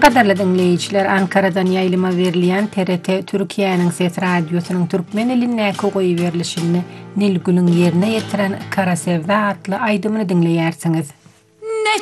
Gadarly dinleýijiler, Ankara'dan ýaýlyma berilýän TRT Türkiýanyň Ses Radiosynyň türkmen dilindäki goýu berilişini Nilgülüň ýerine ýetiren Kara Sevda atly aýdymyny dinleýärsiňiz.